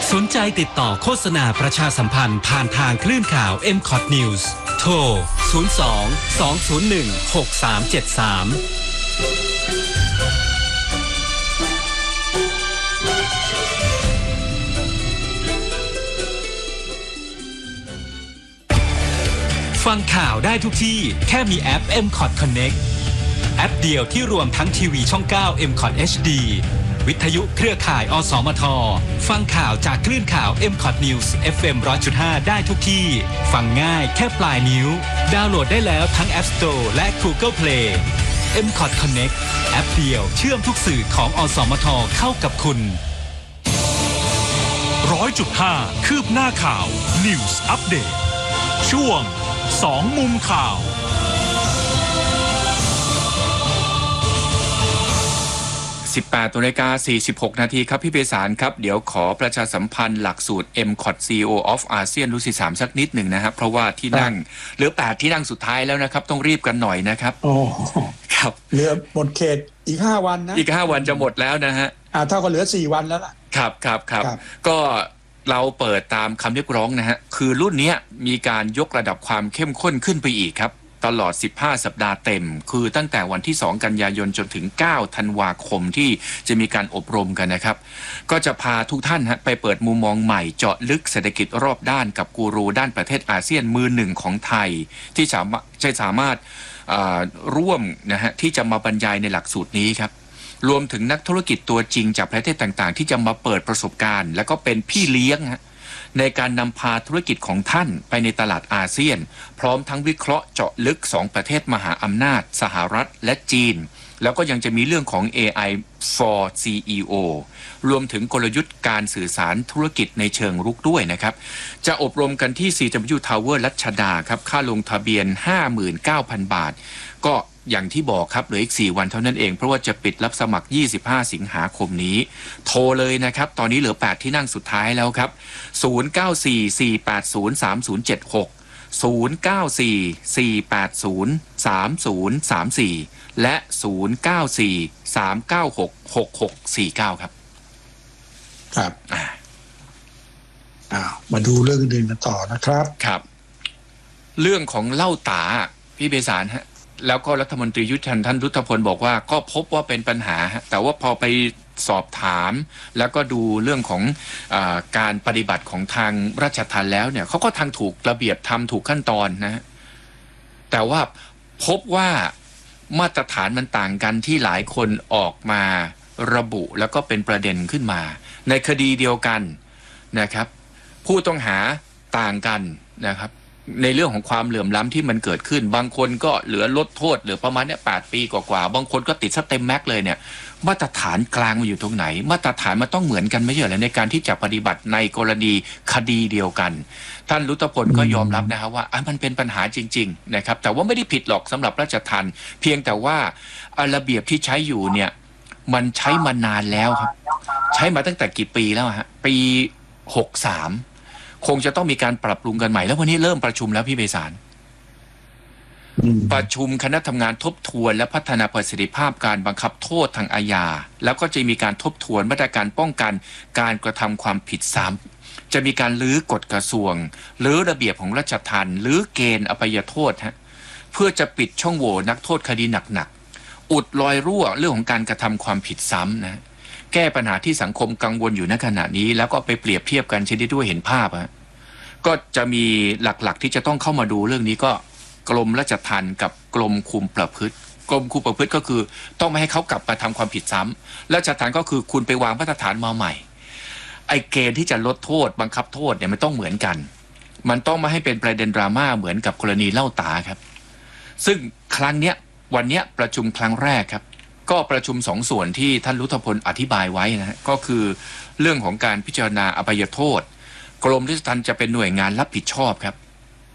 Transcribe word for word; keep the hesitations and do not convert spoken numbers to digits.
สนใจติดต่อโฆษณาประชาสัมพันธ์ผ่านทางคลื่นข่าว เอ็ม คอท News โทร ศูนย์ สอง สอง ศูนย์ หนึ่ง หก สาม เจ็ด สาม ฟังข่าวได้ทุกที่แค่มีแอป เอ็ม คอท Connect แอปเดียวที่รวมทั้งทีวีช่อง เก้า เอ็ม คอท เอช ดี วิทยุเครือข่าย อสมท ฟังข่าวจากคลื่นข่าว เอ็ม คอท News เอฟ เอ็ม หนึ่งร้อยจุดห้า ได้ทุกที่ ฟังง่ายแค่ปลายนิ้ว ดาวน์โหลดได้แล้วทั้ง App Store และ Google Play เอ็ม คอท Connect แอปเดียวเชื่อมทุกสื่อของ อสมท เข้ากับคุณร้อยจุดห้า คืบหน้าข่าว News Update ช่วงสองมุมข่าวสิบแปดนาฬิกาสี่สิบหกนาทีครับพี่เบสารครับเดี๋ยวขอประชาสัมพันธ์หลักสูตร เอ็ม คอท ซี อี โอ of อาเซียนรุ่นที่สามสักนิดหนึ่งนะครับเพราะว่าที่นั่งเหลือแปดที่นั่งสุดท้ายแล้วนะครับต้องรีบกันหน่อยนะครับโอ้ครับเหลือหมดเขตอีกห้าวันนะอีกห้าวันจะหมดแล้วนะฮะอ่าเท่ากับเหลือสี่วันแล้วล่ะครับครับครับก็เราเปิดตามคำเรียกร้องนะฮะคือรุ่นนี้มีการยกระดับความเข้มข้นขึ้นไปอีกครับตลอดสิบห้าสัปดาห์เต็มคือตั้งแต่วันที่สองกันยายนจนถึงเก้าธันวาคมที่จะมีการอบรมกันนะครับก็จะพาทุกท่านฮะไปเปิดมุมมองใหม่เจาะลึกเศรษฐกิจรอบด้านกับกูรูด้านประเทศอาเซียนมือหนึ่งของไทยที่จะจะสามารถร่วมนะฮะที่จะมาบรรยายในหลักสูตรนี้ครับรวมถึงนักธุรกิจตัวจริงจากประเทศต่างๆที่จะมาเปิดประสบการณ์แล้วก็เป็นพี่เลี้ยงฮะในการนำพาธุรกิจของท่านไปในตลาดอาเซียนพร้อมทั้งวิเคราะห์เจาะลึกสองประเทศมหาอำนาจสหรัฐและจีนแล้วก็ยังจะมีเรื่องของ เอ ไอ for ซี อี โอ รวมถึงกลยุทธ์การสื่อสารธุรกิจในเชิงรุกด้วยนะครับจะอบรมกันที่ ซี ดับเบิลยู Tower รัชดาครับค่าลงทะเบียน ห้าหมื่นเก้าพัน บาทก็อย่างที่บอกครับเหลืออีกสี่วันเท่านั้นเองเพราะว่าจะปิดรับสมัครยี่สิบห้าสิงหาคมนี้โทรเลยนะครับตอนนี้เหลือแปดที่นั่งสุดท้ายแล้วครับศูนย์ เก้า สี่ สี่ แปด ศูนย์ สาม ศูนย์ เจ็ด หก ศูนย์ เก้า สี่ สี่ แปด ศูนย์ สาม ศูนย์ สาม สี่และศูนย์ เก้า สี่ สาม เก้า หก หก หก สี่ เก้าครับครับอ่าอ้าวมาดูเรื่องอื่นกันต่อนะครับครับเรื่องของเหล้าตาพี่เบสารฮะแล้วก็รัฐมนตรียุทธท่านรุทธพลบอกว่าก็พบว่าเป็นปัญหาแต่ว่าพอไปสอบถามแล้วก็ดูเรื่องของอาการปฏิบัติของทางราชทัณฑ์แล้วเนี่ยเขาก็ทางถูกระเบียบทำถูกขั้นตอนนะแต่ว่าพบว่ามาตรฐานมันต่างกันที่หลายคนออกมาระบุแล้วก็เป็นประเด็นขึ้นมาในคดีเดียวกันนะครับผู้ต้องหาต่างกันนะครับในเรื่องของความเหลื่อมล้ำที่มันเกิดขึ้นบางคนก็เหลือลดโทษเหลือประมาณเนี้ยแปดปีกว่าๆบางคนก็ติดซะเต็มแม็กเลยเนี่ยมาตรฐานกลางมันอยู่ตรงไหนมาตรฐานมันต้องเหมือนกันไม่ใช่เหรอในการที่จะปฏิบัติในกรณีคดีเดียวกันท่านรุทธพลก็ยอมรับนะครับว่าอ่ะมันเป็นปัญหาจริงๆนะครับแต่ว่าไม่ได้ผิดหรอกสำหรับราชทัณฑ์เพียงแต่ว่าระเบียบที่ใช้อยู่เนี่ยมันใช้มานานแล้วครับใช้มาตั้งแต่กี่ปีแล้วฮะปีหกสามคงจะต้องมีการปรับปรุงกันใหม่แล้ววันนี้เริ่มประชุมแล้วพี่เบสารประชุมคณะทำงานทบทวนและพัฒนาประสิทธิภาพการบังคับโทษทางอาญาแล้วก็จะมีการทบทวนมาตรการป้องกันการกระทำความผิดซ้ำจะมีการลื้อกฎกระทรวงลื้อระเบียบของราชทัณฑ์ลื้อเกณฑ์อภัยโทษฮะเพื่อจะปิดช่องโหว่นักโทษคดีหนักๆอุดรอยรั่วเรื่องของการกระทำความผิดซ้ำนะแก้ปัญหาที่สังคมกังวลอยู่ณขณะนี้แล้วก็ไปเปรียบเทียบกันเช่นที่ด้วยเห็นภาพฮะก็จะมีหลักๆที่จะต้องเข้ามาดูเรื่องนี้ก็กรมราชทัณฑ์กับกรมคุมประพฤติกรมคุมประพฤติก็คือต้องไม่ให้เขากลับมาทำความผิดซ้ำราชทัณฑ์ก็คือคุณไปวางมาตรฐานมาใหม่ไอ้เกณฑ์ที่จะลดโทษบังคับโทษเนี่ยมันต้องเหมือนกันมันต้องไม่ให้เป็นประเด็นดราม่าเหมือนกับกรณีเหล้าตาครับซึ่งครั้งเนี้ยวันเนี้ยประชุมครั้งแรกครับก็ประชุมสองส่วนที่ท่านรุทธพลอธิบายไว้นะฮะก็คือเรื่องของการพิจารณาอภัยโทษกรมราชทัณฑ์จะเป็นหน่วยงานรับผิดชอบครับ